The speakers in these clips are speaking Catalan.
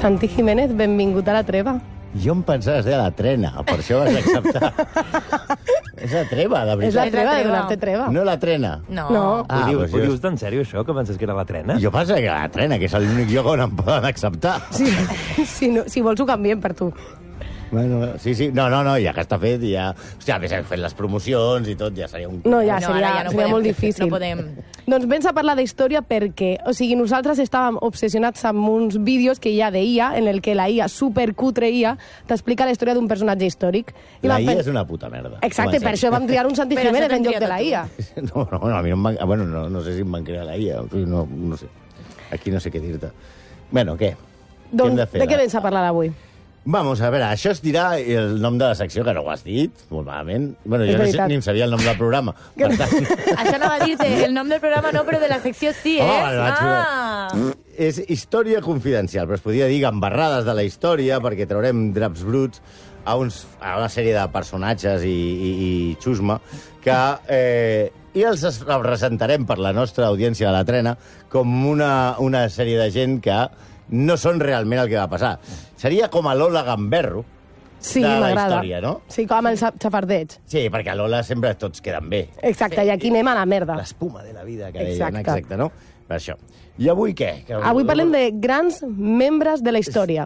Santi Jiménez, benvingut a la treva. Jo em pensava que es deia la trena, per això vas acceptar. És la treva, de veritat. És la treva de donar-te treva. No la trena. No. Ho dius tan sèrio, això, que penses que era la trena? Jo pensava que era la trena, que és l'únic lloc on em poden acceptar. Sí, si vols ho canviem per tu. Bueno, sí. No, ja que està fet, ja... Hòstia, a més hem fet les promocions i tot, ja seria un... No, ja seria molt difícil. No podem. Doncs vens a parlar d'història perquè, o sigui, nosaltres estàvem obsessionats amb uns vídeos que hi ha de IA, en el que la IA, supercutre IA, t'explica la història d'un personatge històric. La IA és una puta merda. Exacte, per això vam triar un Santi Jiménez en lloc de la IA. No, a mi no em van... Bueno, no sé si em van crear la IA, no sé. Aquí no sé què dir-te. Bueno, què? Doncs, de què vens a parlar avui? Vamos, a veure, això es dirà el nom de la secció, que no ho has dit, molt malament. Bueno, jo ni em sabia el nom del programa. Per tant... Això anava a dir-te, el nom del programa no, però de la secció sí, És història confidencial, però es podria dir gambarrades de la història, perquè traurem draps bruts a una sèrie de personatges i xusma que... I els representarem per la nostra audiència de la trena com una sèrie de gent que no són realment el que va passar. Seria com a Lola Gamberro de la història, no? Sí, com el xafardeig. Sí, perquè a Lola sempre tots queden bé. Exacte, i aquí anem a la merda. L'espuma de la vida, que deien, exacte, no? Per això. I avui què? Avui parlem de grans membres de la història.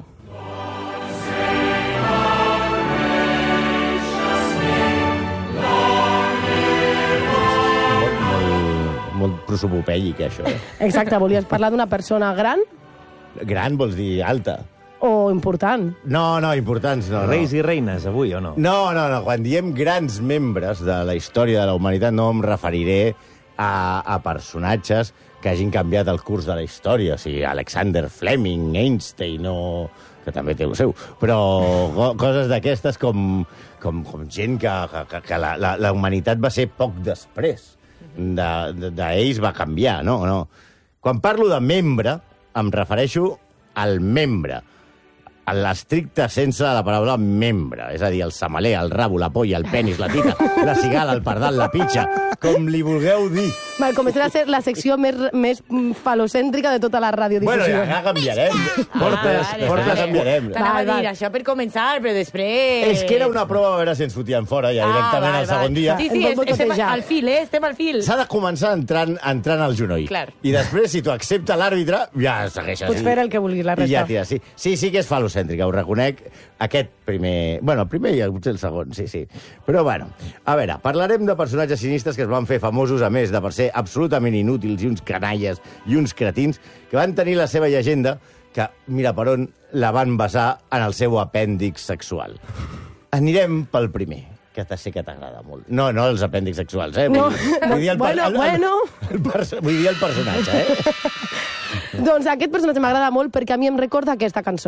Molt prosopopèic, això. Exacte, volies parlar d'una persona gran? Gran vols dir alta. O important? No, importants no. Reis i reines, avui, o no? No. Quan diem grans membres de la història de la humanitat no em referiré a personatges que hagin canviat el curs de la història. O sigui, Alexander Fleming, Einstein, que també té el seu. Però coses d'aquestes com gent que la humanitat va ser poc després. D'ells va canviar, no? Quan parlo de membre, em refereixo al membre, a l'estricte sense de la paraula membre, és a dir, el samaler, el rabo, la polla, el penis, la tita, la cigala, el pardal, la pitxa, com li vulgueu dir. Val, començarà a ser la secció més falocèntrica de tota la radiodifusió. Bueno, ja canviarem. Portes canviarem. T'anava a dir això per començar, però després... És que era una prova a veure si ens fotien fora ja directament al segon dia. Sí, estem al fil, estem al fil. S'ha de començar entrant al genoll. Clar. I després, si t'ho accepta l'àrbitre, ja segueixes. Pots fer el que vulguis, la resta. I ja tira, sí que és falocèntrica, ho reconec. Aquest primer... Bueno, el primer i potser el segon, sí. Però, bueno, a veure, parlarem de personatges sinistres que es van fer famosos, a més de per ser absolutament inútils i uns canalles i uns cretins, que van tenir la seva llegenda que, mira per on, la van basar en el seu apèndix sexual. Anirem pel primer, que sé que t'agrada molt. No els apèndix sexuals, No, vull dir bueno. Vull dir el personatge, Doncs aquest personatge m'agrada molt perquè a mi em recorda aquesta cançó.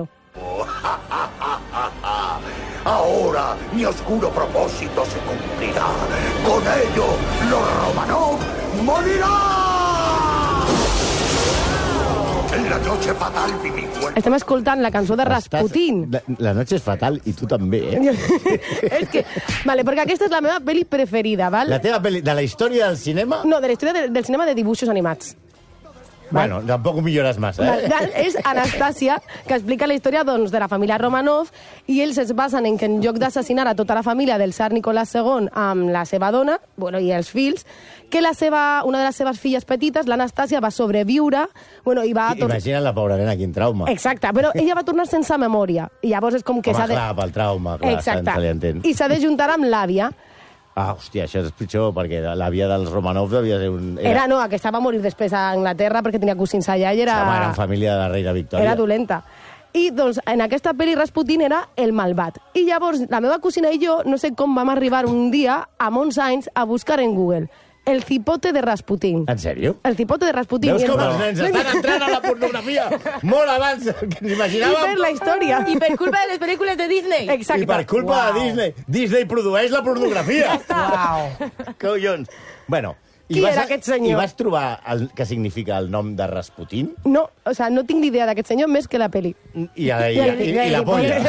Ahora mi oscuro propósito se cumplirá. Con ello, los Romanov morirán. En la noche fatal viví muerto. Estem escoltant la cançó de Rasputin. La noche és fatal i tu també, És que... Vale, perquè aquesta és la meva pel·li preferida, val? La teva pel·li de la història del cinema? No, de la història del cinema de dibuixos animats. Bueno, tampoc ho millores massa, És Anastàcia, que explica la història doncs, de la família Romanov, i ells es basen en que en lloc d'assassinar a tota la família del tsar Nicolás II amb la seva dona, i els fills, que una de les seves filles petites, l'Anastàcia, va sobreviure, i va... Imagina't la pobra nena, quin trauma. Exacte, però ella va tornar sense memòria, i llavors és com que s'ha de... Clar, pel trauma, clar, se li entén. I s'ha de juntar amb l'àvia. Hòstia, això és pitjor, perquè l'àvia dels Romanov devia ser un... Aquesta va morir després a Anglaterra perquè tenia cosins allà i era... Era família de la reina Victòria. Era dolenta. I, doncs, en aquesta pel·li Rasputin era el malvat. I llavors, la meva cosina i jo, no sé com vam arribar un dia, a molts anys, a buscar en Google el cipote de Rasputin. En sèrio? El cipote de Rasputin. Veus com els nens estan entrant a la pornografia molt abans que ens imaginàvem? I per la història. I per culpa de les pel·lícules de Disney. Exacte. I per culpa de Disney. Disney produeix la pornografia. Wow. Collons. Bueno, qui era aquest senyor? I vas trobar què significa el nom de Rasputin? No, no tinc ni idea d'aquest senyor més que la pel·li. I la polla.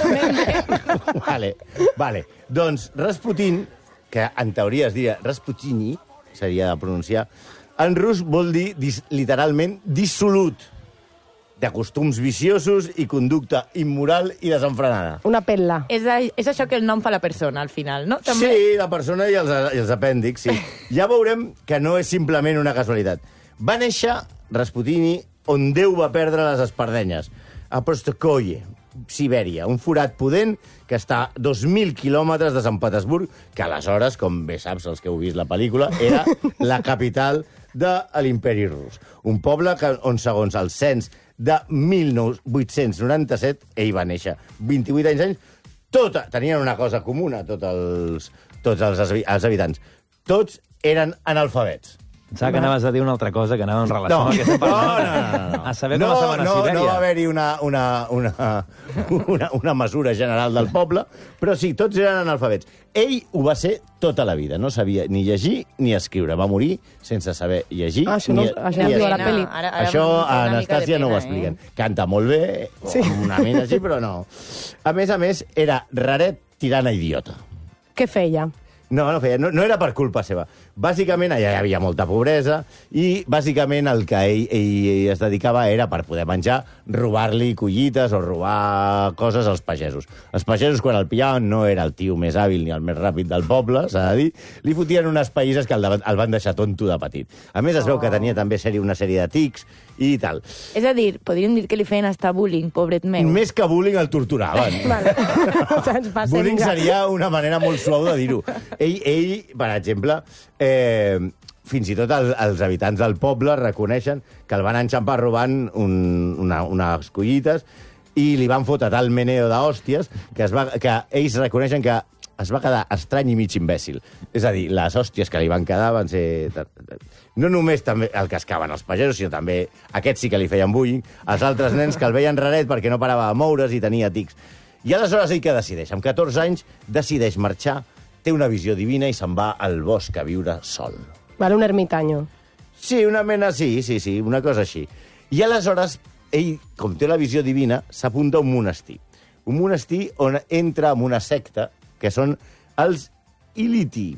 Vale. Doncs Rasputin, que en teoria es diria Rasputini, seria de pronunciar, en rus vol dir literalment dissolut. de costums viciosos i conducta immoral i desenfrenada. Una pel·la. És això que el nom fa la persona, al final, no? També... Sí, la persona i els apèndix, sí. Ja veurem que no és simplement una casualitat. Va néixer Rasputini on Déu va perdre les espardenyes, a Prostokoye, Sibèria, un forat pudent que està a 2.000 quilòmetres de Sant Petersburg, que aleshores, com bé saps els que heu vist la pel·lícula, era la capital de l'imperi rus. Un poble on, segons el cens de 1897, ell va néixer 28 anys, tenien una cosa comuna, tots els habitants. Tots eren analfabets. Pensava que anaves a dir una altra cosa que anava en relació amb aquesta parlant. No. A saber com estaven a Sibèria. No va haver-hi una mesura general del poble, però sí, tots eren analfabets. Ell ho va ser tota la vida, no sabia ni llegir ni escriure. Va morir sense saber llegir això no diu a la pel·li. Això a Anastàcia no ho expliquen. Canta molt bé, una mina així, però no. A més, era raret tirant a idiota. Què feia? No era per culpa seva. Bàsicament, allà hi havia molta pobresa i, bàsicament, el que ell es dedicava era, per poder menjar, robar-li collites o robar coses als pagesos. Els pagesos, quan el pillaven, no era el tio més hàbil ni el més ràpid del poble, s'ha de dir, li fotien unes païses que el van deixar tonto de petit. A més, es veu que tenia també una sèrie de tics i tal. És a dir, podríem dir que li feien hasta bullying, pobret meu. Més que bullying, el torturaven. Vale. Bullying seria una manera molt suau de dir-ho. Ell, per exemple, fins i tot els habitants del poble reconeixen que el van enxampar robant unes collites i li van fotre tal meneo d'hòsties que ells reconeixen que es va quedar estrany i mig imbècil. És a dir, les hòsties que li van quedar van ser... No només també el cascaven els pagesos, sinó també aquests sí que li feien bullying, els altres nens que el veien raret perquè no parava de moure's i tenia tics. I aleshores ell què decideix? Amb 14 anys decideix marxar, té una visió divina i se'n va al bosc a viure sol. Vale, un ermitaño. Sí, una mena, sí, una cosa així. I aleshores, ell, com té la visió divina, s'apunta a un monestir. Un monestir on entra en una secta, que són els Iliti.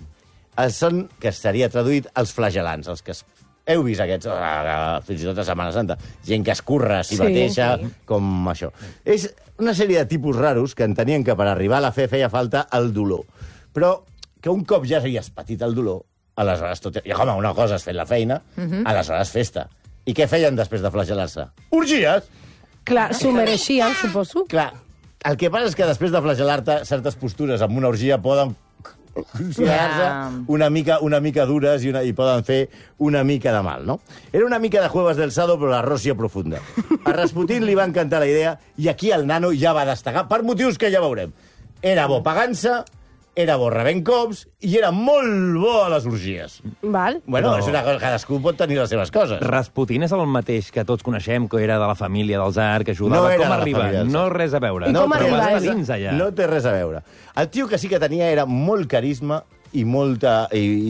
Que seria traduït els flagelants, els que heu vist aquests, fins i tot a Setmana Santa, gent que es curra a si mateixa, com això. És una sèrie de tipus raros que entenien que per arribar a la fe feia falta el dolor. Però que un cop ja havies patit el dolor, aleshores tot... I, home, una cosa és fer la feina, aleshores festa. I què feien després de flagelar-se? Orgies! Clar, s'ho mereixien, suposo. Clar, el que passa és que després de flagelar-te, certes postures amb una orgia poden considerar-se una mica dures i poden fer una mica de mal, no? Era una mica de Jueves del Sado, però la ròssia profunda. A Rasputin li va encantar la idea i aquí el nano ja va destacar per motius que ja veurem. Era bo pagant-se, era bo rebent cops i era molt bo a les orgies. Val. Bueno, és una cosa, cadascú pot tenir les seves coses. Rasputin és el mateix que tots coneixem, que era de la família del tsar, que ajudava. Com arriba? No res a veure. I com arriba? No té res a veure. El tio que sí que tenia era molt carisma i molta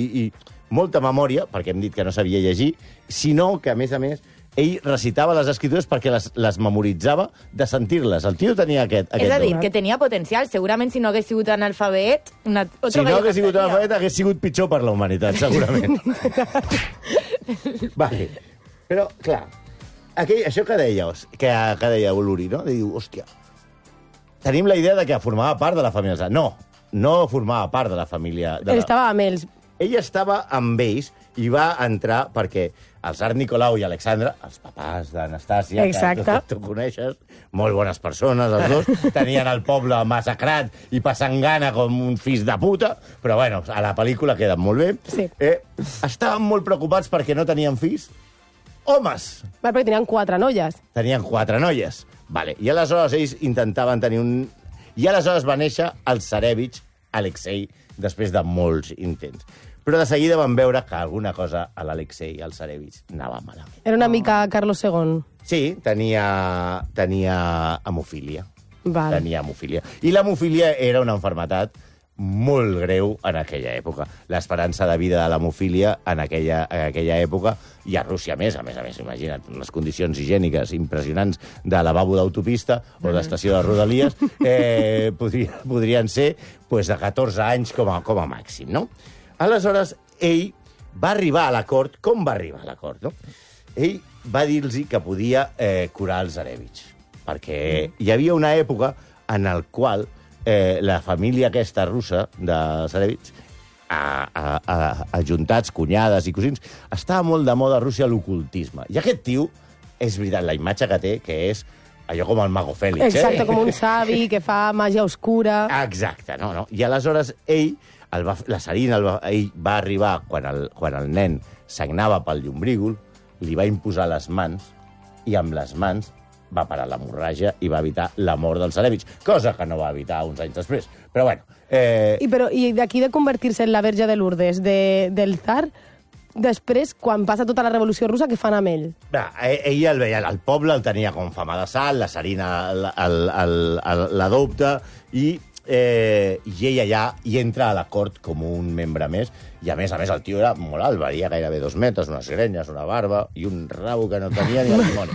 memòria, perquè hem dit que no sabia llegir, sinó que, a més, ell recitava les escritures perquè les memoritzava de sentir-les. El tio tenia aquest És a dir, que tenia potencial. Segurament, si no hagués sigut analfabet... Si no hagués sigut analfabet, hagués sigut pitjor per la humanitat, segurament. Vale. Però, clar, això que deia Uluri, no? Diu, hòstia, tenim la idea de que formava part de la família. No formava part de la família. Estava amb ells. Ell estava amb ells i va entrar perquè el tsar Nicolau i Alexandra, els papàs d'Anastàcia, que tu coneixes, molt bones persones, els dos, tenien el poble massacrat i passant gana com un fills de puta, però bueno, a la pel·lícula queden molt bé. Sí. Estaven molt preocupats perquè no tenien fills. Homes! Perquè tenien 4 noies. Tenien 4 noies. Vale. I aleshores ells intentaven tenir un... I aleshores va néixer el tsarevich Alexei, després de molts intents. Però de seguida van veure que alguna cosa a l'Alexei i al tsarevich anava malament. Era una mica Carlos II. Sí, tenia hemofília. Val. Tenia hemofília. I l'hemofília era una malaltia molt greu en aquella època. L'esperança de vida de l'hemofília en aquella època, i a Rússia a més, imagina't, unes condicions higièniques impressionants de lavabo d'autopista o d'estació de Rodalies, podrien ser de 14 anys com a màxim, no? Aleshores, ell va arribar a l'acord. Com va arribar a l'acord, no? Ell va dir-los que podia curar els Zarevich. Perquè hi havia una època en la qual la família aquesta russa de Zarevich, ajuntats, cunyades i cosins, estava molt de moda a Rússia l'ocultisme. I aquest tio, és veritat, la imatge que té, que és allò com el Mago Fèlix. Exacte, com un savi que fa màgia oscura. Exacte, no. I aleshores ell, la Sarina, ell va arribar, quan el nen sagnava pel llombrígol, li va imposar les mans, i amb les mans va parar l'hemorràgia i va evitar la mort dels Zarevich, cosa que no va evitar uns anys després. Però bueno... I d'aquí de convertir-se en la Verge de Lourdes del tsar, després, quan passa tota la Revolució Russa, què fan amb ell? Ell el veia, el poble el tenia com fama de sal, la Sarina l'adopta, i ell allà hi entra a la cort com un membre més, i a més el tio era molt alt, valia gairebé 2 metres, unes grenyes, una barba i un rabo que no tenia ni el dimoni.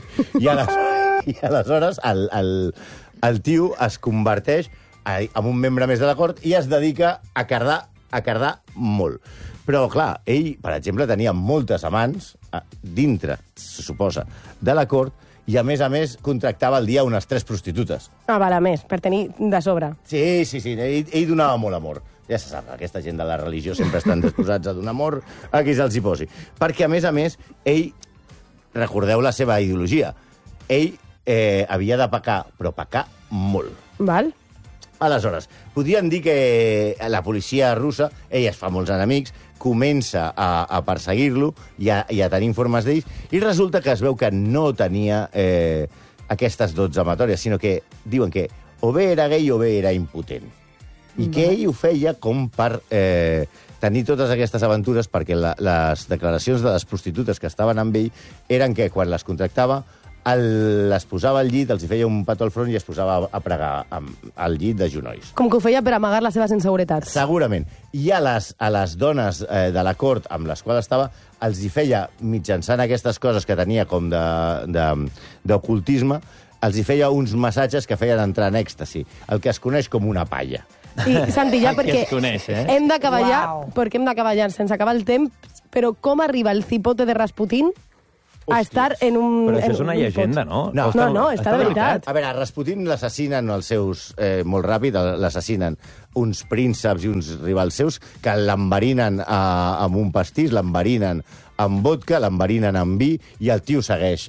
I aleshores el tio es converteix en un membre més de la cort i es dedica a cardar molt. Però, clar, ell, per exemple, tenia moltes amants dintre, se suposa, de la cort, i a més, contractava al dia unes 3 prostitutes. Vale, més, per tenir de sobre. Sí, ell donava molt amor. Ja se sap, aquesta gent de la religió sempre estan disposats a donar amor a qui se'ls hi posi. Perquè, a més, ell, recordeu la seva ideologia, ell havia de pecar, però pecar molt. Val. Aleshores, podien dir que la policia russa, ell es fa molts enemics, comença a perseguir-lo i a tenir informes d'ells, i resulta que es veu que no tenia aquestes 12 amatòries, sinó que diuen que o bé era gay o bé era impotent. I que ell ho feia com per tenir totes aquestes aventures, perquè les declaracions de les prostitutes que estaven amb ell eren que quan les contractava les posava al llit, els hi feia un petó al front i es posava a pregar al llit de genolls. Com que ho feia per amagar les seves inseguretats. Segurament. I a les dones de la cort amb les quals estava, els hi feia, mitjançant aquestes coses que tenia com d'ocultisme, els hi feia uns massatges que feien entrar en èxtasi, el que es coneix com una palla. I, Santi, ja perquè hem d'acabar ja, perquè hem d'acabar ja sense acabar el temps, però com arriba el cipote de Rasputín a estar en un... Però això és una llegenda, no? No, està de veritat. A veure, a Rasputín l'assassinen els seus... molt ràpid, l'assassinen uns prínceps i uns rivals seus que l'enverinen amb un pastís, l'enverinen amb vodka, l'enverinen amb vi, i el tio segueix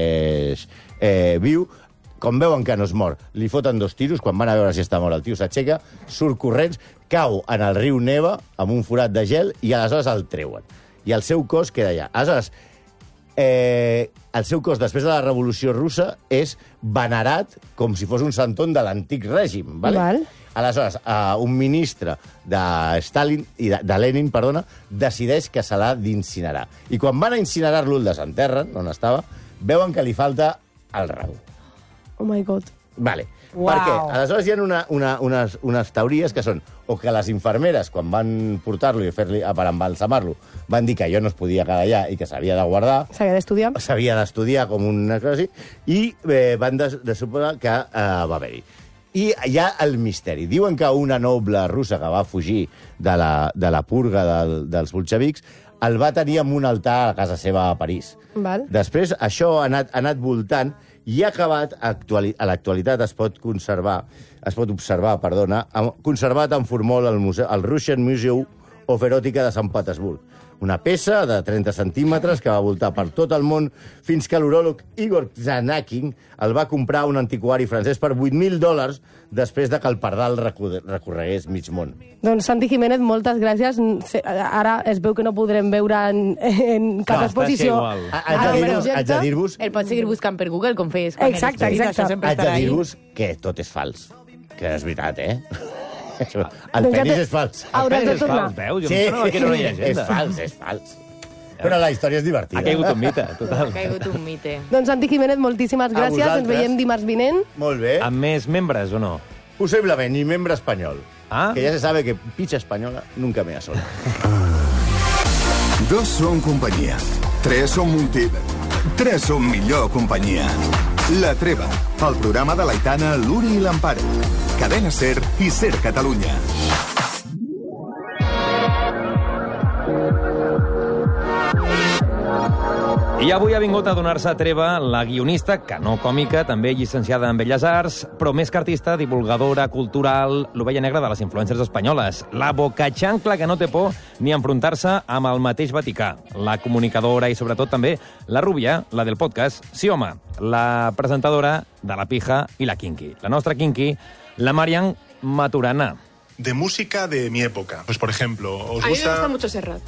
viu. Com veuen que no es mor, li foten 2 tiros, quan van a veure si està mort el tio s'aixeca, surt corrents, cau en el riu Neva amb un forat de gel i aleshores el treuen. I el seu cos queda allà. Aleshores, el seu cos, després de la Revolució Russa, és venerat com si fos un santon de l'antic règim. Vale? Aleshores, un ministre de Stalin, de Lenin, decideix que se l'ha d'incinerar. I quan van a incinerar-lo, el desenterren, on estava, veuen que li falta el rabo. Oh my God. Vale. Per què? Aleshores hi ha unes teories que són o que les infermeres, quan van portar-lo i per embalsamar-lo, van dir que allò no es podia quedar allà i que s'havia de guardar. S'havia d'estudiar. S'havia d'estudiar com una cosa així, i van de suposar que va haver-hi. I hi ha el misteri. Diuen que una noble russa que va fugir de la purga dels bolxevics el va tenir en un altar a casa seva a París. Val. Després això ha anat voltant i ha acabat, a l'actualitat es pot observar, conservat en formol al Russian Museum of Erotica de Sant Petersburg. Una peça de 30 centímetres que va voltar per tot el món fins que l'uròleg Igor Zanakin el va comprar un antiquari francès per $8.000 després de que el pardal recorregués mig món. Doncs Santi Jiménez, moltes gràcies. Ara es veu que no podrem veure en cap exposició. Haig de dir-vos... El pots seguir buscant per Google, com feies. Exacte. Haig de dir-vos que tot és fals. Que és veritat, El penis és fals. Hauràs de tornar. Veus? Jo em sonava que era una llegenda. És fals. Però la història és divertida. Ha caigut un mite, total. Ha caigut un mite. Doncs Santi Jiménez, moltíssimes gràcies. Ens veiem dimarts vinent. Molt bé. Amb més membres o no? Possiblement, i membre espanyol. Ah? Que ja se sabe que pitxa espanyola nunca me ha sola. 2 són companyia. 3 són multi... 3 són millor companyia. La Treva, el programa de l'Aitana, l'Uri i l'Amparo. Cadena Ser i Ser Catalunya. I avui ha vingut a donar-se treva la guionista, que no còmica, també llicenciada en Belles Arts, però més que artista, divulgadora cultural, l'ovella negra de les influèncers espanyoles, la bocachancla que no té por ni enfrontar-se amb el mateix Vaticà, la comunicadora i sobretot també la rubia, la del podcast Sí Home, la presentadora de La Pija i la Kinky. La nostra Kinky, la Marian Maturana. De música de mi época. Pues, por ejemplo, ¿os gusta? A mí me gusta mucho Serrat.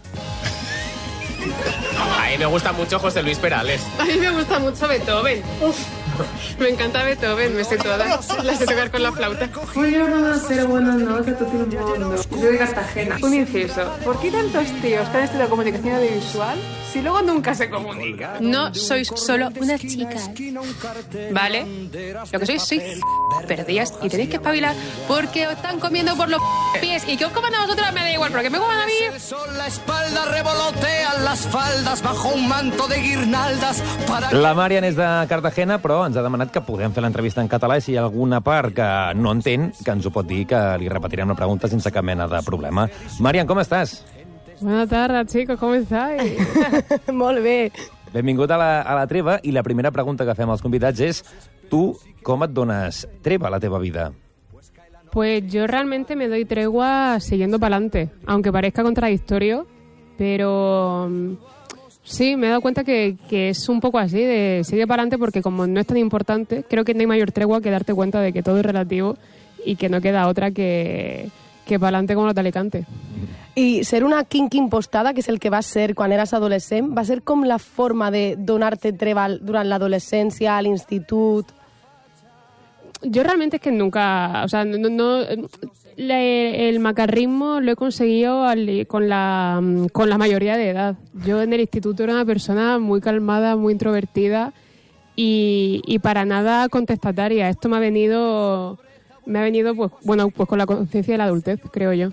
A mí me gusta mucho José Luis Perales. A mí me gusta mucho Beethoven. Uf, me encanta Beethoven, me sé todas. Las sé tocar con la flauta. Buonasera, buenas noches a todo el mundo. Yo de Cartagena. Un inciso. ¿Por qué tantos tíos que han estudiado comunicación audiovisual si luego nunca se comunican? No sois solo unas chicas, ¿vale? Lo que sois perdidas y tenéis que espabilar porque os están comiendo por los pies. Y que os coman a vosotras me da igual, pero que me coman a mí. La espalda revolotean las faldas bajo un manto de guirnaldas para... La Marian és de Cartagena, però ens ha demanat que podem fer l'entrevista en català i si hi ha alguna part que no entén, que ens ho pot dir, que li repetirem la pregunta sense cap mena de problema. Marian, com estàs? Buenas tardes, chicos, ¿cómo estáis? Molt bé. Benvingut a la treva i la primera pregunta que fem als convidats és tu com et dones treva a la teva vida? Pues yo realmente me doy tregua siguiendo para adelante, aunque parezca contradictorio, pero sí, me he dado cuenta que es un poco así, de sigue para adelante porque como no es tan importante, creo que no hay mayor tregua que darte cuenta de que todo es relativo y que no queda otra que para adelante como los de Alicante. I ser una kinky impostada, que és el que vas ser quan eres adolescent, va ser com la forma de donar-te treva durant l'adolescència, a l'institut? Yo realmente es que nunca, o sea, el macarrismo lo he conseguido con la mayoría de edad. Yo en el instituto era una persona muy calmada, muy introvertida y para nada contestataria. Esto me ha venido pues con la conciencia de la adultez, creo yo.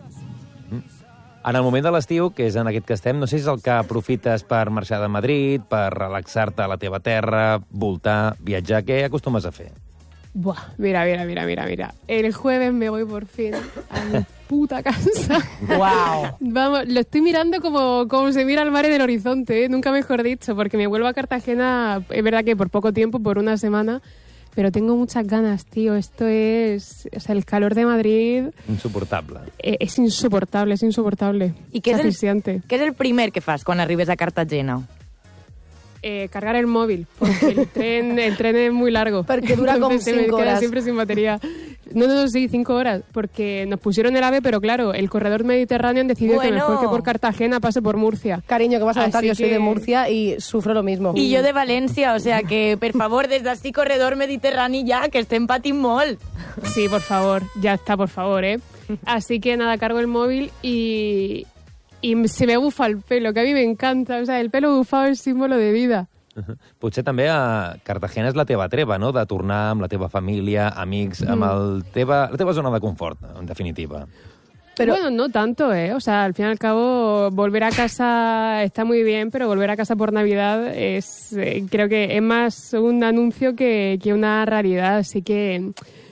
En el moment de l'estiu, que és en aquest que estem, no sé si és el que aprofites per marxar de Madrid, per relaxar-te a la teva terra, voltar, viatjar, què acostumes a fer? Buah, mira. El jueves me voy por fin a mi puta casa. Wow. Vamos, lo estoy mirando como se mira el mar en el horizonte, ¿eh? Nunca mejor dicho, porque me vuelvo a Cartagena, es verdad que por poco tiempo, por una semana, pero tengo muchas ganas, tío. Esto es... O sea, el calor de Madrid... Insoportable. És insoportable, és insoportable. I què és el primer que fas quan arribes a Cartagena? Cargar el móvil, porque el tren es muy largo. Porque dura como 5 horas. Siempre sin batería. No, sí, 5 horas, porque nos pusieron el AVE, pero claro, el corredor mediterráneo decidió que mejor que por Cartagena pase por Murcia. Cariño, que vas a contar, yo soy de Murcia y sufro lo mismo. I jo de València, o sea que, per favor, des d'ací corredor mediterrani ja, que estem patint molt. Sí, por favor, ya está, por favor, ¿eh? Así que nada, cargo el móvil y se me bufa el pelo, que a mí me encanta. O sea, el pelo bufado es símbolo de vida. Potser també a Cartagena és la teva treva, no?, de tornar amb la teva família, amics, amb la teva zona de confort, en definitiva. Pero bueno, no tanto, ¿eh? O sea, al fin y al cabo, volver a casa está muy bien, pero volver a casa por Navidad es, creo que es más un anuncio que una realidad. Así que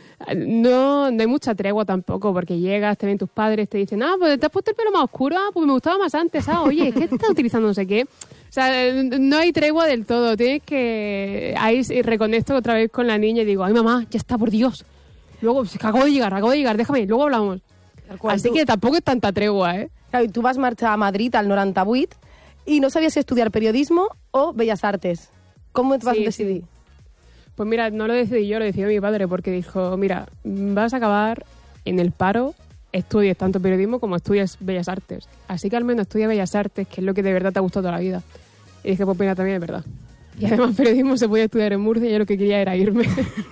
no hay mucha tregua tampoco, porque llegas, te ven tus padres, te dicen, pues te has puesto el pelo más oscuro, pues me gustaba más antes, oye, ¿qué te estás utilizando no sé qué? O sea, no hay tregua del todo. Tienes que... Ahí reconecto otra vez con la niña y digo, ay, mamá, ya está, por Dios. Luego, acabo de llegar, déjame, luego hablamos. Así que tampoco es tanta tregua, ¿eh? Claro, y tú vas marxar a Madrid al 98 y no sabías si estudiar periodismo o Bellas Artes. ¿Cómo te vas a decidir? Sí. Pues mira, no lo decidí yo, lo decidió mi padre, porque dijo, mira, vas a acabar en el paro, estudies tanto periodismo como estudies Bellas Artes. Así que al menos estudia Bellas Artes, que es lo que de verdad te ha gustado toda la vida. Y dije, pues mira, también es verdad. Y además periodismo se podía estudiar en Murcia y yo lo que quería era irme.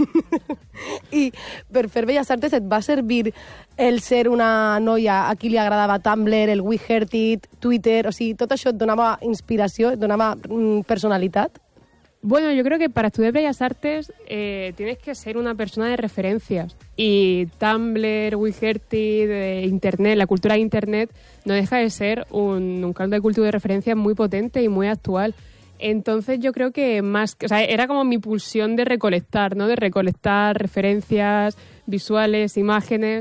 I per fer Belles Artes et va servir el ser una noia a qui li agradava Tumblr, el We Heard It, Twitter, o sigui, tot això et donava inspiració, et donava personalitat? Bueno, yo creo que para estudiar Bellas Artes tienes que ser una persona de referencias. Y Tumblr, We Heard It, Internet, la cultura de Internet, no deja de ser un caldo de cultivo de referencias muy potente y muy actual. Entonces yo creo que más... O sea, era como mi pulsión de recolectar, ¿no? De recolectar referencias visuales, imágenes.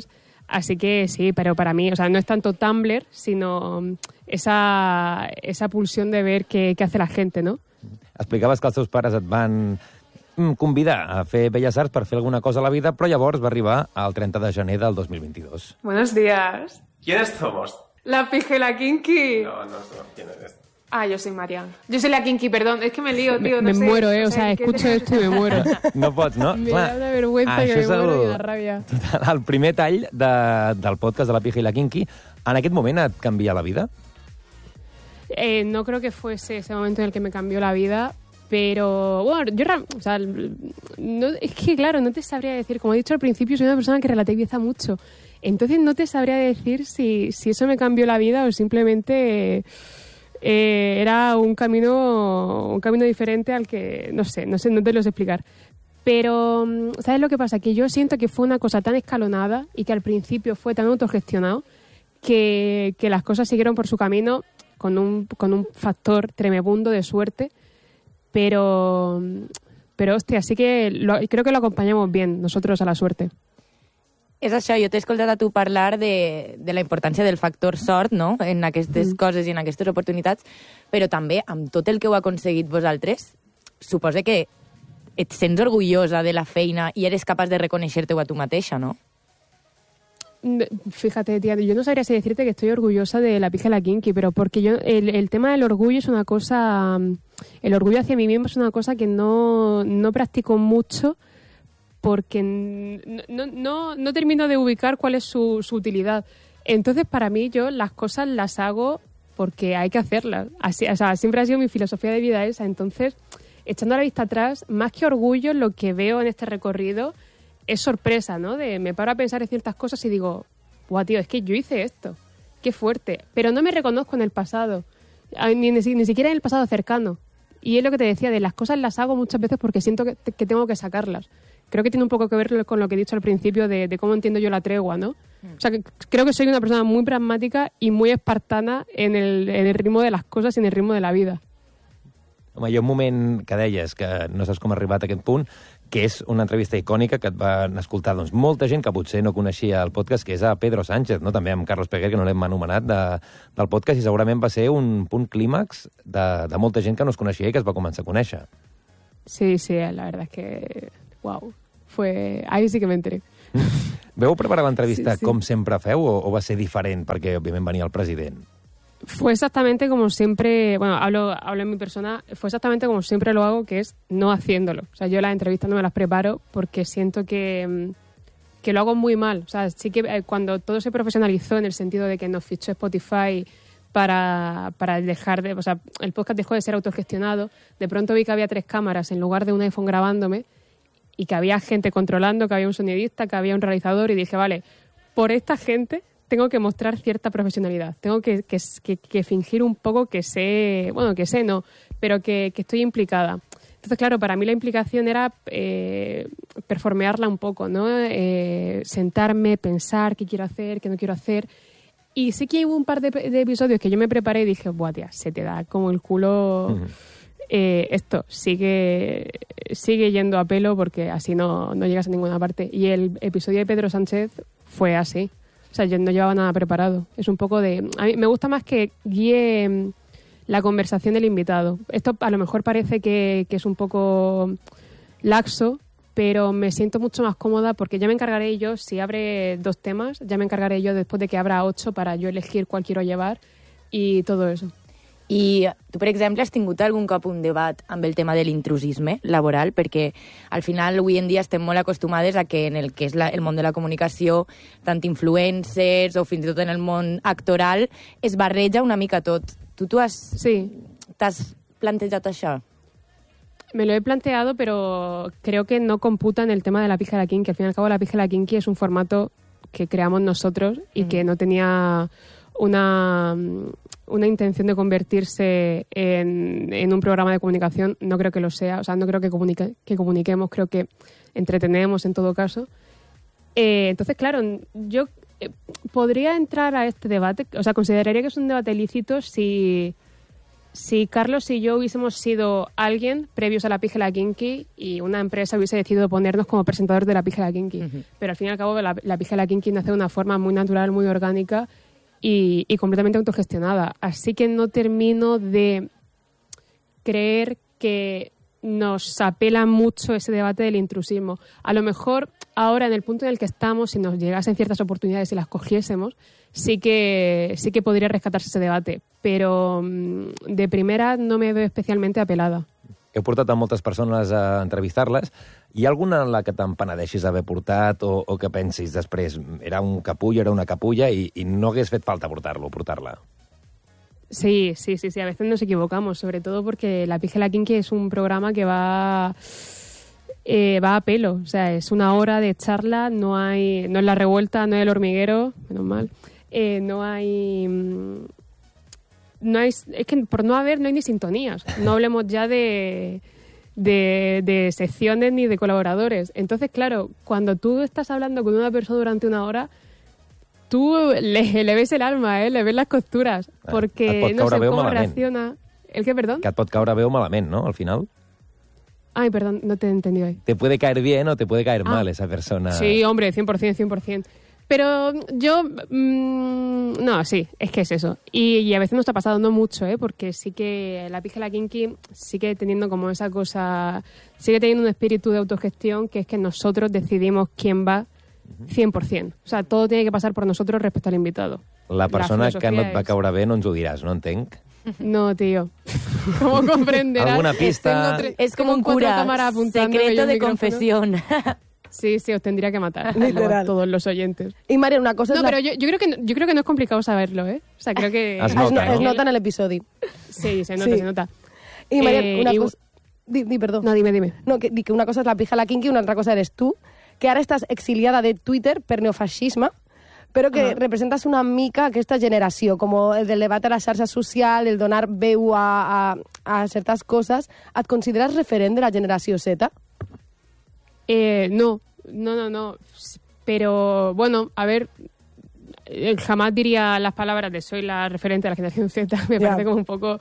Así que sí, pero para mí, o sea, no es tanto Tumblr, sino esa pulsión de ver qué hace la gente, ¿no? Explicaves que els teus pares et van convidar a fer Belles Arts per fer alguna cosa a la vida, però llavors va arribar el 30 de gener del 2022. Buenos días. ¿Quiénes somos? La pija y la kinky. No sé quién eres. Ah, yo soy Marian. Yo soy la kinky, perdón. Es que me lío, tío. Me muero, o sea, escucho esto y me muero. No pots, no? Me da una vergüenza que me muero i una ràbia. Total, el primer tall del podcast de La Pija i la Kinky, en aquest moment et canvia la vida? No creo que fuese ese momento en el que me cambió la vida, pero bueno, o sea, no, es que claro, no te sabría decir, como he dicho al principio, soy una persona que relativiza mucho, entonces no te sabría decir si eso me cambió la vida o simplemente era un camino diferente al que, no te lo sé explicar. Pero, ¿sabes lo que pasa? Que yo siento que fue una cosa tan escalonada y que al principio fue tan autogestionado que las cosas siguieron por su camino con un factor tremebundo de suerte, pero hostia, sí que creo que lo acompanyamos bien, nosotros, a la suerte. És això, jo t'he escoltat a tu parlar de la importància del factor sort, no?, en aquestes coses i en aquestes oportunitats, però també amb tot el que heu aconseguit vosaltres, suposo que et sents orgullosa de la feina i eres capaç de reconèixer-te-ho a tu mateixa, no? Fíjate, tía, yo no sabría si decirte que estoy orgullosa de La Pija y la Kinky, pero porque yo el tema del orgullo es una cosa, el orgullo hacia mí mismo es una cosa que no practico mucho porque no termino de ubicar cuál es su utilidad. Entonces, para mí, yo las cosas las hago porque hay que hacerlas. Así, o sea, siempre ha sido mi filosofía de vida esa. Entonces, echando la vista atrás, más que orgullo, lo que veo en este recorrido es sorpresa, ¿no? Me paro a pensar en ciertas cosas y digo, guau, tío, es que yo hice esto. Qué fuerte. Pero no me reconozco en el pasado. Ni siquiera en el pasado cercano. Y es lo que te decía, de las cosas las hago muchas veces porque siento que tengo que sacarlas. Creo que tiene un poco que ver con lo que he dicho al principio de cómo entiendo yo la tregua, ¿no? O sea, que creo que soy una persona muy pragmática y muy espartana en el ritmo de las cosas y en el ritmo de la vida. Home, hi ha un moment que deies que no saps com ha arribat a aquest punt, que és una entrevista icònica que et van escoltar doncs, molta gent que potser no coneixia el podcast, que és a Pedro Sánchez, no? També amb Carlos Peguer, que no l'hem anomenat, del podcast, i segurament va ser un punt clímax de molta gent que no es coneixia i que es va començar a conèixer. Sí, la verdad es que... Wow. Ahí sí que me enteré. Veu preparar l'entrevista sí. com sempre feu o va ser diferent perquè, òbviament, venia el president? Fue exactamente como siempre, bueno, hablo en mi persona, fue exactamente como siempre lo hago, que es no haciéndolo. O sea, yo las entrevistas no me las preparo porque siento que lo hago muy mal. O sea, sí que cuando todo se profesionalizó en el sentido de que nos fichó Spotify para dejar de... O sea, el podcast dejó de ser autogestionado, de pronto vi que había 3 cámaras en lugar de un iPhone grabándome y que había gente controlando, que había un sonidista, que había un realizador y dije, vale, por esta gente tengo que mostrar cierta profesionalidad. Tengo que fingir un poco que sé, bueno, que sé no, pero que estoy implicada. Entonces, claro, para mí la implicación era performearla un poco, ¿no? Sentarme, pensar qué quiero hacer, qué no quiero hacer. Y sí que hubo un par de episodios que yo me preparé y dije, buah, tía, se te da como el culo... esto sigue yendo a pelo porque así no llegas a ninguna parte. Y el episodio de Pedro Sánchez fue así. O sea, yo no llevaba nada preparado. Es un poco de... A mí me gusta más que guíe la conversación del invitado. Esto a lo mejor parece que es un poco laxo, pero me siento mucho más cómoda porque ya me encargaré yo, si abre 2 temas, ya me encargaré yo después de que abra 8 para yo elegir cuál quiero llevar y todo eso. I tu, per exemple, has tingut algun cop un debat amb el tema de l'intrusisme laboral? Perquè al final avui en dia estem molt acostumades a que en el que és el món de la comunicació, tant influencers o fins i tot en el món actoral, es barreja una mica tot. Tu t'has plantejat això? Me lo he planteado, pero creo que no computa en el tema de La Pija y la Kinky. Al fin y al cabo, La Pija y la Kinky es un formato que creamos nosotros y que no tenía una intención de convertirse en un programa de comunicación. No creo que lo sea. O sea, no creo que comuniquemos, creo que entretenemos en todo caso. Entonces, claro, yo podría entrar a este debate. O sea, consideraría que es un debate lícito si si Carlos y yo hubiésemos sido alguien previos a La Pija y la Kinky y una empresa hubiese decidido ponernos como presentadores de La Pija y la Kinky. Pero al fin y al cabo la Pija y la Kinky nace de una forma muy natural, muy orgánica y completamente autogestionada. Así que no termino de creer que nos apela mucho ese debate del intrusismo. A lo mejor ahora, en el punto en el que estamos, si nos llegasen ciertas oportunidades y las cogiésemos, sí que podría rescatarse ese debate. Pero de primera no me veo especialmente apelada. Heu portat a moltes persones a entrevistar-les. Hi ha alguna en la que te'n penedeixis d'haver portat o que pensis després era un capullo, era una capulla i no hagués fet falta portar-la? Sí, a veces nos equivocamos, sobre todo porque La Pija y la Kinky es un programa que va a pelo, o sea, es una hora de charla, no es La Revuelta, no es El Hormiguero, menos mal, es que por no haber no hay ni sintonías, no hablemos ya de secciones ni de colaboradores. Entonces, claro, cuando tú estás hablando con una persona durante una hora, tú le ves el alma, le ves las costuras, porque no sé cómo reacciona. ¿El qué, perdón? Que et pot caure bé o malament, ¿no? Al final. Ay, perdón, no te he entendido ahí. Te puede caer bien o te puede caer mal esa persona. Sí, hombre, 100%. Pero yo... no, sí, es que es eso. Y a veces nos ha pasado, no mucho, porque sí que La Pija y la Kinky sigue teniendo como esa cosa... Sigue teniendo un espíritu de autogestión que es que nosotros decidimos quién va 100%. O sea, todo tiene que pasar por nosotros respecto al invitado. La persona que no et va caure bé no ens ho diràs, no entenc? No, tío. ¿Cómo comprenderás? ¿Alguna pista? Es como un cura, secreto de confesión. Sí, os tendría que matar. Literal. Todos los oyentes. Y María, una cosa No, pero yo creo que no es complicado saberlo, ¿eh? O sea, creo que... Es nota en el episodio. Sí, se nota. Y María, una cosa... Di, perdón. No, dime. No, que una cosa es La Pija y la Kinky y una otra cosa eres tú, que ara estàs exiliada de Twitter per neofascisme, però que representes una mica aquesta generació, com el del debat a la xarxa social, el donar veu a certes coses. Et consideres referent de la generació Z? No. Pero, bueno, a ver, jamás diría las palabras de soy la referente de la generación Z. Me parece como un poco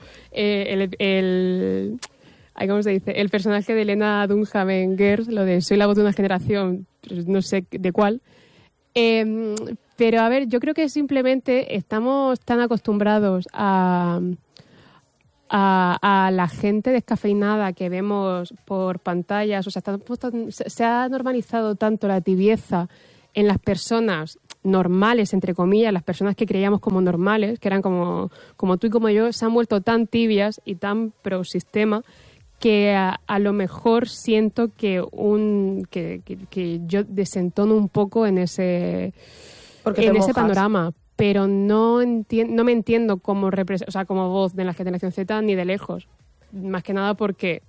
¿cómo se dice? El personaje de Elena Dunham en Girls, lo de soy la voz de una generación, no sé de cuál. Pero, a ver, yo creo que simplemente estamos tan acostumbrados a la gente descafeinada que vemos por pantallas. O sea, se ha normalizado tanto la tibieza en las personas normales, entre comillas, las personas que creíamos como normales, que eran como tú y como yo, se han vuelto tan tibias y tan pro sistema que a lo mejor siento que yo desentono un poco en ese panorama, pero no me entiendo como voz de la generación Z ni de lejos. Más que nada porque